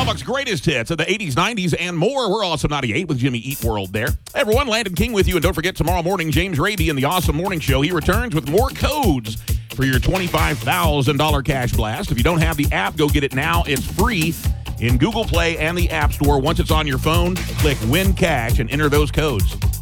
Tom Buck's greatest hits of the 80s, 90s, and more. We're Awesome 98 with Jimmy Eat World there. Hey, everyone, Landon King with you. And don't forget, tomorrow morning, James Raby in the Awesome Morning Show. He returns with more codes for your $25,000 cash blast. If you don't have the app, go get it now. It's free in Google Play and the App Store. Once it's on your phone, click Win Cash and enter those codes.